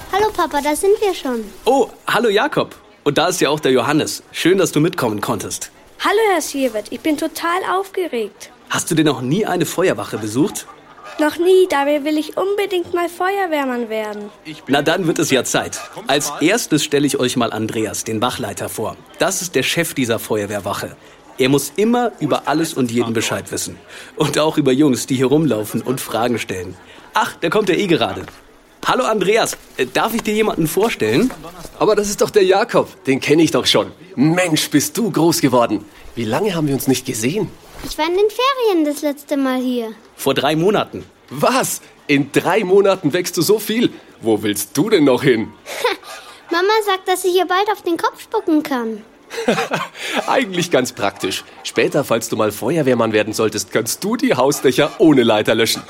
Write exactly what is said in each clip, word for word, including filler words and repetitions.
Hallo Papa, da sind wir schon. Oh, hallo Jakob. Und da ist ja auch der Johannes. Schön, dass du mitkommen konntest. Hallo Herr Siewert, ich bin total aufgeregt. Hast du denn noch nie eine Feuerwache besucht? Noch nie, dabei will ich unbedingt mal Feuerwehrmann werden. Na dann wird es ja Zeit. Als erstes stelle ich euch mal Andreas, den Wachleiter, vor. Das ist der Chef dieser Feuerwehrwache. Er muss immer über alles und jeden Bescheid wissen. Und auch über Jungs, die hier rumlaufen und Fragen stellen. Ach, da kommt er eh gerade. Hallo Andreas, darf ich dir jemanden vorstellen? Aber das ist doch der Jakob, den kenne ich doch schon. Mensch, bist du groß geworden. Wie lange haben wir uns nicht gesehen? Ich war in den Ferien das letzte Mal hier. Vor drei Monaten. Was? In drei Monaten wächst du so viel? Wo willst du denn noch hin? Mama sagt, dass ich hier bald auf den Kopf spucken kann. Eigentlich ganz praktisch. Später, falls du mal Feuerwehrmann werden solltest, kannst du die Hausdächer ohne Leiter löschen.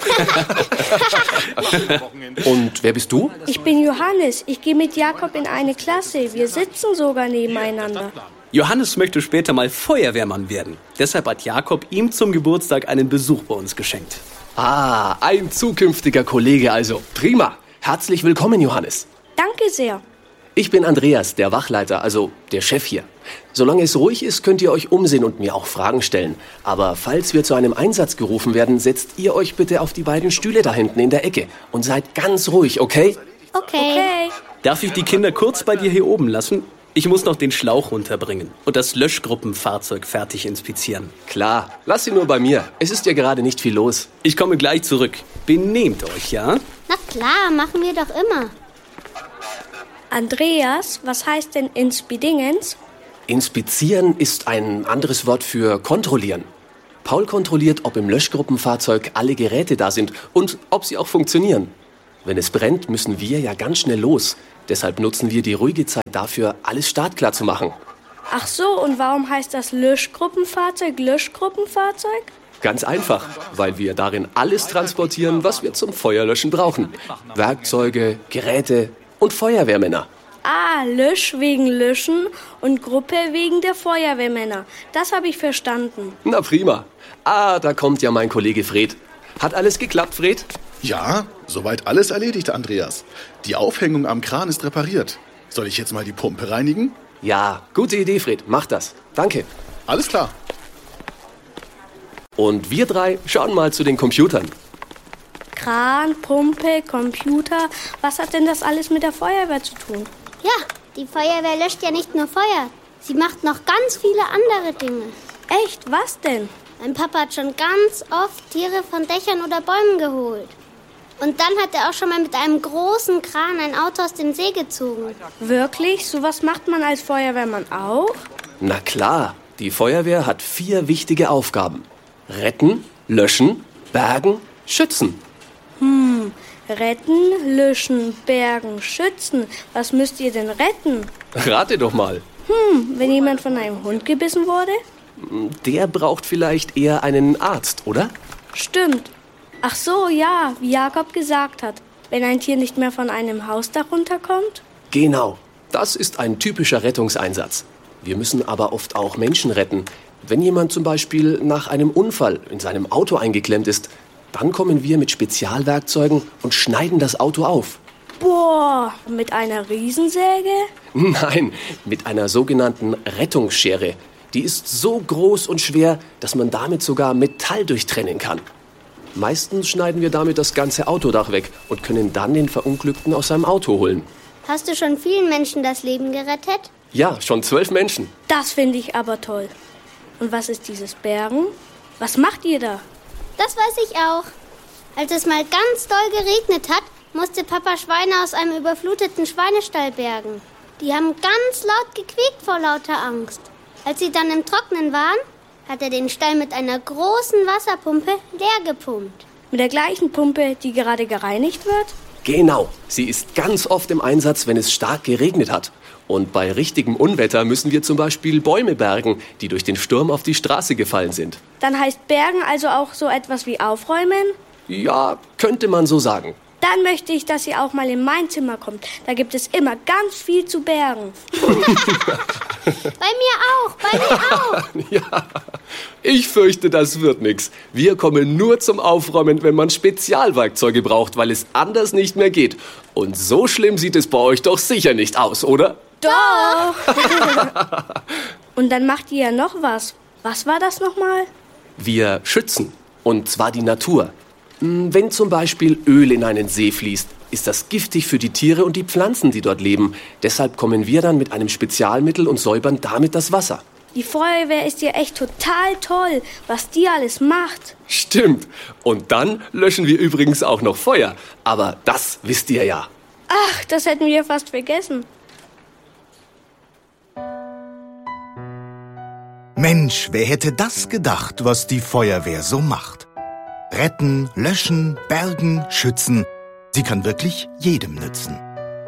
Und wer bist du? Ich bin Johannes. Ich gehe mit Jakob in eine Klasse. Wir sitzen sogar nebeneinander. Johannes möchte später mal Feuerwehrmann werden. Deshalb hat Jakob ihm zum Geburtstag einen Besuch bei uns geschenkt. Ah, ein zukünftiger Kollege also. Prima. Herzlich willkommen, Johannes. Danke sehr. Ich bin Andreas, der Wachleiter, also der Chef hier. Solange es ruhig ist, könnt ihr euch umsehen und mir auch Fragen stellen. Aber falls wir zu einem Einsatz gerufen werden, setzt ihr euch bitte auf die beiden Stühle da hinten in der Ecke und seid ganz ruhig, okay? Okay. Okay. Darf ich die Kinder kurz bei dir hier oben lassen? Ich muss noch den Schlauch runterbringen und das Löschgruppenfahrzeug fertig inspizieren. Klar, lass sie nur bei mir. Es ist ja gerade nicht viel los. Ich komme gleich zurück. Benehmt euch, ja? Na klar, machen wir doch immer. Andreas, was heißt denn Inspidingens? Inspizieren ist ein anderes Wort für kontrollieren. Paul kontrolliert, ob im Löschgruppenfahrzeug alle Geräte da sind und ob sie auch funktionieren. Wenn es brennt, müssen wir ja ganz schnell los. Deshalb nutzen wir die ruhige Zeit dafür, alles startklar zu machen. Ach so, und warum heißt das Löschgruppenfahrzeug Löschgruppenfahrzeug? Ganz einfach, weil wir darin alles transportieren, was wir zum Feuerlöschen brauchen. Werkzeuge, Geräte und Feuerwehrmänner. Ah, Lösch wegen Löschen und Gruppe wegen der Feuerwehrmänner. Das habe ich verstanden. Na prima. Ah, da kommt ja mein Kollege Fred. Hat alles geklappt, Fred? Ja, soweit alles erledigt, Andreas. Die Aufhängung am Kran ist repariert. Soll ich jetzt mal die Pumpe reinigen? Ja, gute Idee, Fred. Mach das. Danke. Alles klar. Und wir drei schauen mal zu den Computern. Kran, Pumpe, Computer. Was hat denn das alles mit der Feuerwehr zu tun? Ja, die Feuerwehr löscht ja nicht nur Feuer. Sie macht noch ganz viele andere Dinge. Echt? Was denn? Mein Papa hat schon ganz oft Tiere von Dächern oder Bäumen geholt. Und dann hat er auch schon mal mit einem großen Kran ein Auto aus dem See gezogen. Wirklich? Sowas macht man als Feuerwehrmann auch? Na klar, die Feuerwehr hat vier wichtige Aufgaben. Retten, löschen, bergen, schützen. Hm, retten, löschen, bergen, schützen. Was müsst ihr denn retten? Rate doch mal. Hm, wenn jemand von einem Hund gebissen wurde? Der braucht vielleicht eher einen Arzt, oder? Stimmt. Ach so, ja, wie Jakob gesagt hat. Wenn ein Tier nicht mehr von einem Hausdach runterkommt? Genau, das ist ein typischer Rettungseinsatz. Wir müssen aber oft auch Menschen retten. Wenn jemand zum Beispiel nach einem Unfall in seinem Auto eingeklemmt ist, dann kommen wir mit Spezialwerkzeugen und schneiden das Auto auf. Boah, mit einer Riesensäge? Nein, mit einer sogenannten Rettungsschere. Die ist so groß und schwer, dass man damit sogar Metall durchtrennen kann. Meistens schneiden wir damit das ganze Autodach weg und können dann den Verunglückten aus seinem Auto holen. Hast du schon vielen Menschen das Leben gerettet? Ja, schon zwölf Menschen. Das finde ich aber toll. Und was ist dieses Bergen? Was macht ihr da? Das weiß ich auch. Als es mal ganz doll geregnet hat, musste Papa Schweine aus einem überfluteten Schweinestall bergen. Die haben ganz laut gequiekt vor lauter Angst. Als sie dann im Trocknen waren, hat er den Stall mit einer großen Wasserpumpe leer gepumpt. Mit der gleichen Pumpe, die gerade gereinigt wird? Genau, sie ist ganz oft im Einsatz, wenn es stark geregnet hat. Und bei richtigem Unwetter müssen wir zum Beispiel Bäume bergen, die durch den Sturm auf die Straße gefallen sind. Dann heißt Bergen also auch so etwas wie aufräumen? Ja, könnte man so sagen. Dann möchte ich, dass ihr auch mal in mein Zimmer kommt. Da gibt es immer ganz viel zu bergen. Bei mir auch, bei mir auch. Ja. Ich fürchte, das wird nix. Wir kommen nur zum Aufräumen, wenn man Spezialwerkzeuge braucht, weil es anders nicht mehr geht. Und so schlimm sieht es bei euch doch sicher nicht aus, oder? Doch! Und dann macht ihr ja noch was. Was war das nochmal? Wir schützen. Und zwar die Natur. Wenn zum Beispiel Öl in einen See fließt, ist das giftig für die Tiere und die Pflanzen, die dort leben. Deshalb kommen wir dann mit einem Spezialmittel und säubern damit das Wasser. Die Feuerwehr ist ja echt total toll, was die alles macht. Stimmt. Und dann löschen wir übrigens auch noch Feuer. Aber das wisst ihr ja. Ach, das hätten wir fast vergessen. Mensch, wer hätte das gedacht, was die Feuerwehr so macht? Retten, löschen, bergen, schützen. Sie kann wirklich jedem nützen.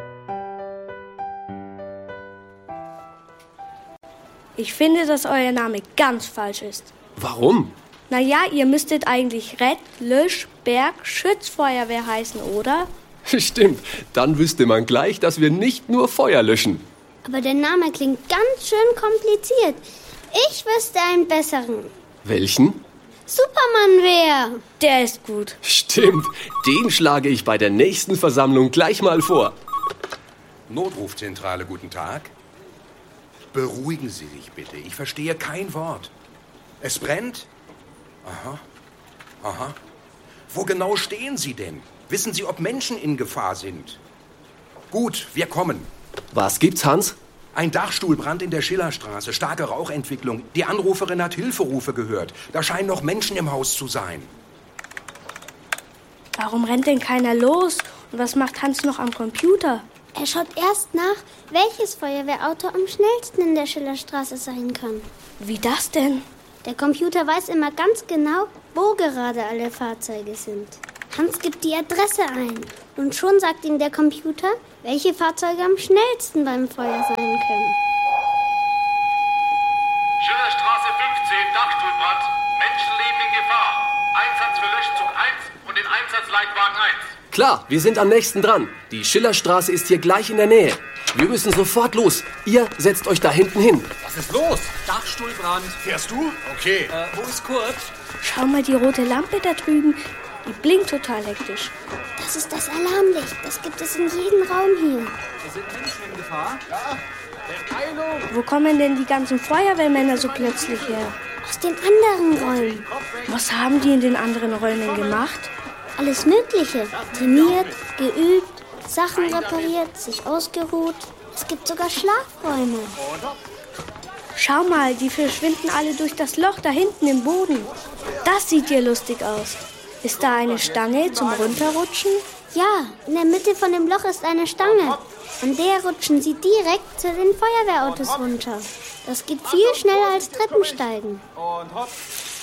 Ich finde, dass euer Name ganz falsch ist. Warum? Naja, ihr müsstet eigentlich Rett, Lösch, Berg, Schützfeuerwehr heißen, oder? Stimmt. Dann wüsste man gleich, dass wir nicht nur Feuer löschen. Aber der Name klingt ganz schön kompliziert. Ich wüsste einen besseren. Welchen? Superman-Wehr. Der ist gut. Stimmt. Den schlage ich bei der nächsten Versammlung gleich mal vor. Notrufzentrale, guten Tag. Beruhigen Sie sich bitte. Ich verstehe kein Wort. Es brennt? Aha. Aha. Wo genau stehen Sie denn? Wissen Sie, ob Menschen in Gefahr sind? Gut, wir kommen. Was gibt's, Hans? Ein Dachstuhlbrand in der Schillerstraße, starke Rauchentwicklung. Die Anruferin hat Hilferufe gehört. Da scheinen noch Menschen im Haus zu sein. Warum rennt denn keiner los? Und was macht Hans noch am Computer? Er schaut erst nach, welches Feuerwehrauto am schnellsten in der Schillerstraße sein kann. Wie das denn? Der Computer weiß immer ganz genau, wo gerade alle Fahrzeuge sind. Hans gibt die Adresse ein und schon sagt ihm der Computer, welche Fahrzeuge am schnellsten beim Feuer sein können. Schillerstraße fünfzehn, Dachstuhlbrand. Menschenleben in Gefahr. Einsatz für Löschzug eins und den Einsatzleitwagen eins. Klar, wir sind am nächsten dran. Die Schillerstraße ist hier gleich in der Nähe. Wir müssen sofort los. Ihr setzt euch da hinten hin. Was ist los? Dachstuhlbrand. Fährst du? Okay. Äh, wo ist Kurt? Schau mal die rote Lampe da drüben. Die blinkt total hektisch. Das ist das Alarmlicht. Das gibt es in jedem Raum hier. Sind Menschen in Gefahr? Wo kommen denn die ganzen Feuerwehrmänner so plötzlich her? Aus den anderen Räumen. Was haben die in den anderen Räumen gemacht? Alles Mögliche. Trainiert, geübt, Sachen repariert, sich ausgeruht. Es gibt sogar Schlafräume. Schau mal, die verschwinden alle durch das Loch da hinten im Boden. Das sieht hier lustig aus. Ist da eine Stange zum Runterrutschen? Ja, in der Mitte von dem Loch ist eine Stange. An der rutschen sie direkt zu den Feuerwehrautos runter. Das geht viel schneller als Treppensteigen. Und hopp.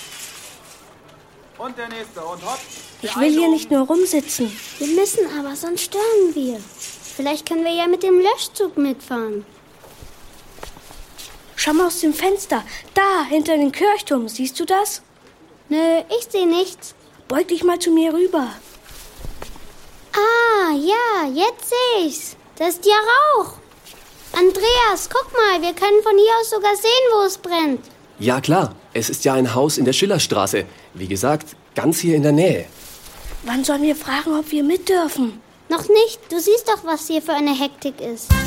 Und der nächste. Und hopp. Ich will hier nicht nur rumsitzen. Wir müssen aber, sonst stören wir. Vielleicht können wir ja mit dem Löschzug mitfahren. Schau mal aus dem Fenster. Da, hinter dem Kirchturm. Siehst du das? Nö, ich sehe nichts. Beug dich mal zu mir rüber. Ah, ja, jetzt sehe ich's. Das ist ja Rauch. Andreas, guck mal, wir können von hier aus sogar sehen, wo es brennt. Ja klar, es ist ja ein Haus in der Schillerstraße. Wie gesagt, ganz hier in der Nähe. Wann sollen wir fragen, ob wir mit dürfen? Noch nicht. Du siehst doch, was hier für eine Hektik ist.